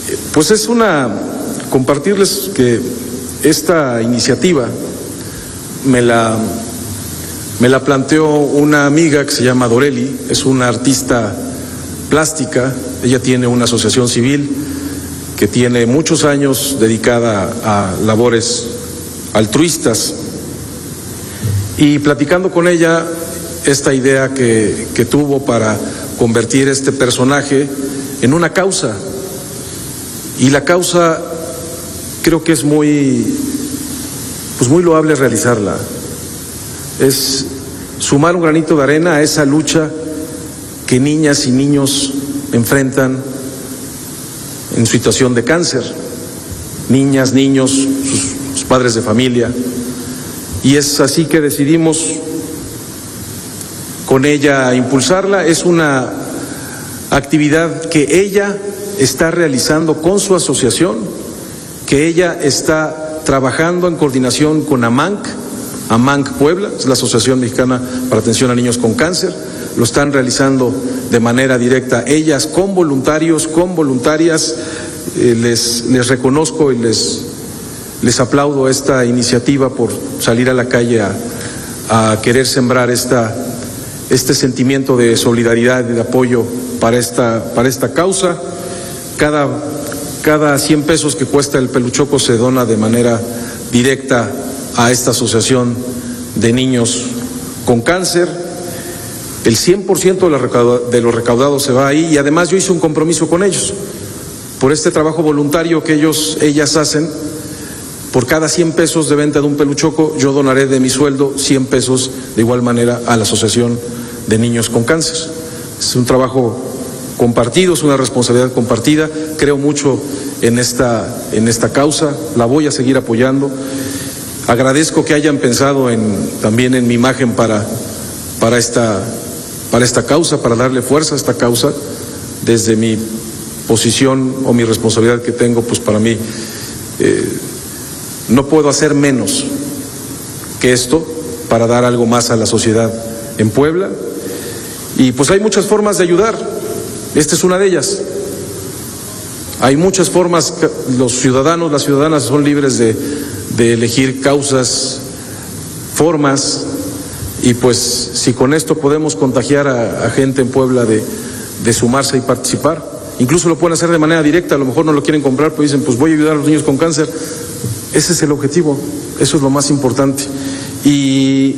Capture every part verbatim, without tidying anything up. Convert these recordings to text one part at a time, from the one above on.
Pues es una, compartirles que esta iniciativa me la, me la planteó una amiga que se llama Doreli, es una artista plástica, ella tiene una asociación civil que tiene muchos años dedicada a labores altruistas, y platicando con ella esta idea que, que tuvo para convertir este personaje en una causa, y la causa creo que es muy, pues muy loable realizarla, es sumar un granito de arena a esa lucha que niñas y niños enfrentan en situación de cáncer, niñas, niños, sus, sus padres de familia, y es así que decidimos con ella impulsarla. Es una actividad que ella está realizando con su asociación, que ella está trabajando en coordinación con AMANC, AMANC Puebla, es la Asociación Mexicana para Atención a Niños con Cáncer. Lo están realizando de manera directa ellas con voluntarios, con voluntarias. Eh, les, les reconozco y les, les aplaudo esta iniciativa por salir a la calle a, a querer sembrar esta, este sentimiento de solidaridad y de apoyo para esta, para esta causa. Cada, cada cien pesos que cuesta el peluchoco se dona de manera directa a esta asociación de niños con cáncer. El cien por ciento de lo recaudado se va ahí, y además yo hice un compromiso con ellos. Por este trabajo voluntario que ellos, ellas hacen, por cada cien pesos de venta de un peluchoco, yo donaré de mi sueldo cien pesos de igual manera a la Asociación de Niños con Cáncer. Es un trabajo compartido, es una responsabilidad compartida. Creo mucho en esta, en esta causa, la voy a seguir apoyando. Agradezco que hayan pensado en, también en mi imagen para, para esta para esta causa, para darle fuerza a esta causa. Desde mi posición o mi responsabilidad que tengo, pues para mí eh, no puedo hacer menos que esto para dar algo más a la sociedad en Puebla. Y pues hay muchas formas de ayudar, esta es una de ellas. Hay muchas formas, los ciudadanos, las ciudadanas son libres de, de elegir causas, formas. Y pues si con esto podemos contagiar a, a gente en Puebla de, de sumarse y participar, incluso lo pueden hacer de manera directa, a lo mejor no lo quieren comprar, pues dicen, pues voy a ayudar a los niños con cáncer. Ese es el objetivo, eso es lo más importante. Y,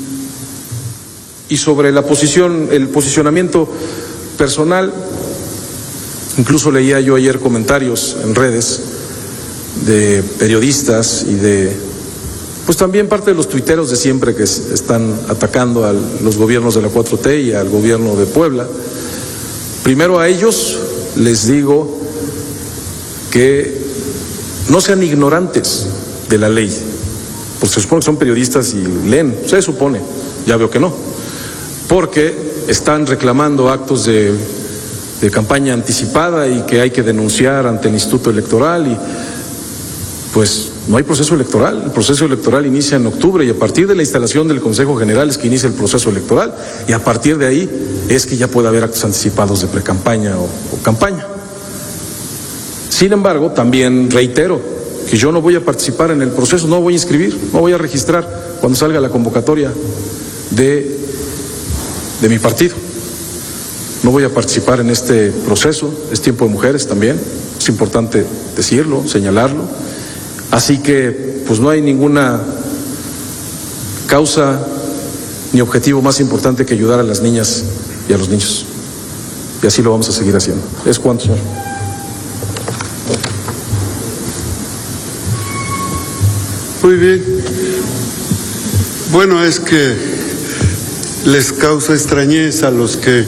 y sobre la posición, el posicionamiento personal, incluso leía yo ayer comentarios en redes de periodistas y de... pues también parte de los tuiteros de siempre que están atacando a los gobiernos de la cuatro T y al gobierno de Puebla. Primero a ellos les digo que no sean ignorantes de la ley, pues se supone que son periodistas y leen, se supone, ya veo que no, porque están reclamando actos de, de campaña anticipada y que hay que denunciar ante el Instituto Electoral, y pues no hay proceso electoral. El proceso electoral inicia en octubre y a partir de la instalación del Consejo General es que inicia el proceso electoral, y a partir de ahí es que ya puede haber actos anticipados de precampaña o, o campaña. Sin embargo, también reitero que yo no voy a participar en el proceso, no voy a inscribir, no voy a registrar cuando salga la convocatoria de, de mi partido. No voy a participar en este proceso, es tiempo de mujeres también, es importante decirlo, señalarlo. Así que, pues no hay ninguna causa ni objetivo más importante que ayudar a las niñas y a los niños. Y así lo vamos a seguir haciendo. ¿Es cuánto, señor? Muy bien. Bueno, es que les causa extrañez a los que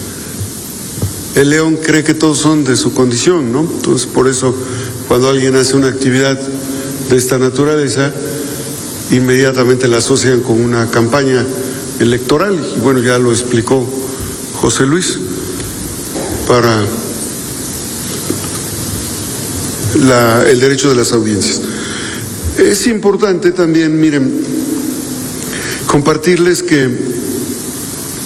el león cree que todos son de su condición, ¿no? Entonces, por eso, cuando alguien hace una actividad de esta naturaleza, inmediatamente la asocian con una campaña electoral, y bueno, ya lo explicó José Luis, para la, el derecho de las audiencias. Es importante también, miren, compartirles que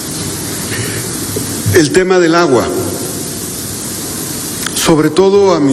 el tema del agua, sobre todo a mis